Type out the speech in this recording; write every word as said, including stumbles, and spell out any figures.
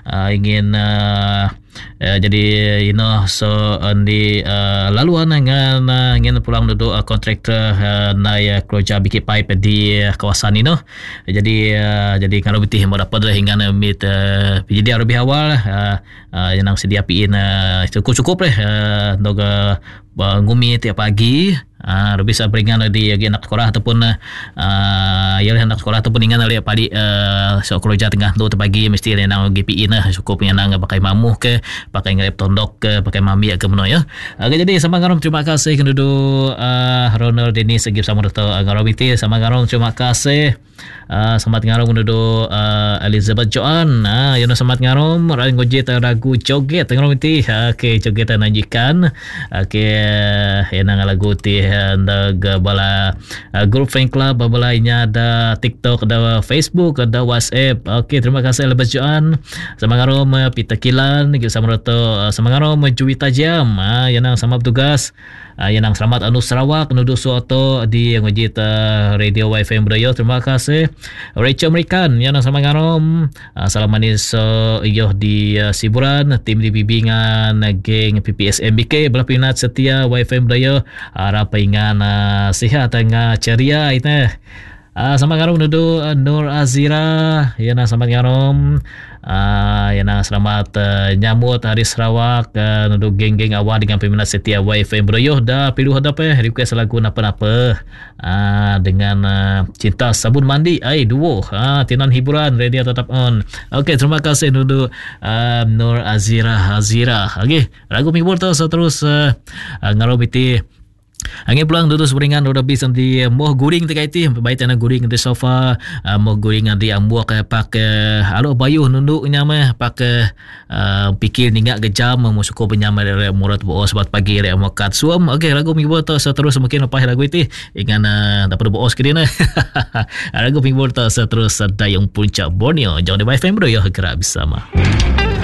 uh, ingin uh, Uh, jadi you know so uh, di uh, laluan dengan uh, ingin pulang duduk uh, kontraktor uh, nai uh, kerja bikin pipe di uh, kawasan ini. Jadi uh, jadi kalau betih mau dapat hingga mit uh, jadi lebih awal uh, uh, yang sedia piin uh, cukup cukup lah uh, untuk uh, ngumi tiap pagi. Ah, uh, bisa beringan di lagi anak sekolah ataupun uh, ya anak sekolah ataupun ingan ali padi uh, so kerja tengah tu pagi mesti nang G P I nah cukup yang nang pakai mamuh ke pakai ngarep tondok ke pakai mami ke meno ya. Okay, jadi sama ngarom terima kasih kendu uh, Ronald Dennis segi sama Dr. ngarom itu sama ngarom terima kasih. Uh, selamat ngarom kendu uh, Elizabeth Joan. Ah, uh, you know selamat ngarom orang gojet lagu joget ngarom itu. Okey, joget najikan. Okey, uh, yang nang lagu ti ada bala uh, grup fan club bala inya ada TikTok, ada Facebook, ada WhatsApp. Okey, terima kasih Elizabeth Joan. Sama ngarom uh, Peter Kilan gitu sama Roto uh, sama ngarom uh, Juwita Jam. Ah, uh, yang nang sama tugas. Uh, yang nang selamat anu Sarawak nudu suatu di ngojit uh, Radio Y F M Brayo. Terima kasih Rachel American yang nang sama ngarom uh, salam manis uh, iyo di uh, Siburan tim di bibingan uh, geng P P S M B K bala pinat setia Y F M Brayo harap ingan uh, sihat dengan ceria itu. Uh, sama ngarom nudu uh, Nur Azira yang nang sama ngarom uh, yang nang selamat uh, nyambut Hari Sarawak uh, nudu geng-geng awal dengan peminat setia Y F M Brayo dah pilu hadap eh request lagu napa-napa uh, dengan uh, Cinta Sabun Mandi ai duo uh, tinan hiburan radio tetap on. Okey, terima kasih nudu uh, Nur Azira Azira. Okey, lagu minggu tu terus uh, uh, ngarom itu angin pulang duduk seberingan udah bisa di moh guring tu kaiti baik tanah guring di sofa uh, moh guring di ambuak uh, pakai alo bayuh nunduk nyama pakai uh, pikir ninggak gejam mau suku penyama dari murat boos buat pagi dari mokat suam. Okey, lagu minggu tu seterus mungkin apa lagu itu ingan uh, dapat boos kedina lagu minggu tu seterus dayung puncak Borneo jangan di Y F M Bro ya gerak bersama.